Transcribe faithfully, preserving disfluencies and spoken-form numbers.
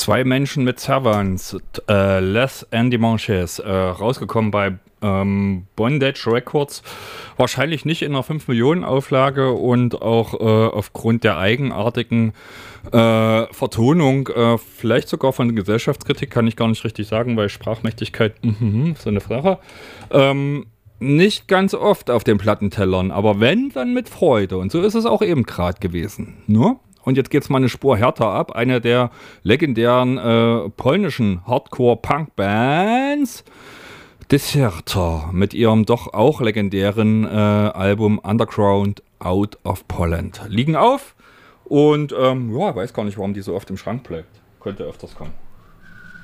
Zwei Menschen mit Servants, äh, Les Endimanches, äh, rausgekommen bei ähm, Bondage Records. Wahrscheinlich nicht in einer fünf Millionen Auflage und auch äh, aufgrund der eigenartigen äh, Vertonung, äh, vielleicht sogar von Gesellschaftskritik, kann ich gar nicht richtig sagen, weil Sprachmächtigkeit, mhm, so eine Sache. Ähm, nicht ganz oft auf den Plattentellern, aber wenn, dann mit Freude. Und so ist es auch eben gerade gewesen. Nur? Und jetzt geht's mal eine Spur härter ab. Eine der legendären äh, polnischen Hardcore-Punk-Bands, Deserter, mit ihrem doch auch legendären äh, Album Underground Out of Poland. Liegen auf und ähm, ja, weiß gar nicht, warum die so oft im Schrank bleibt. Könnte öfters kommen.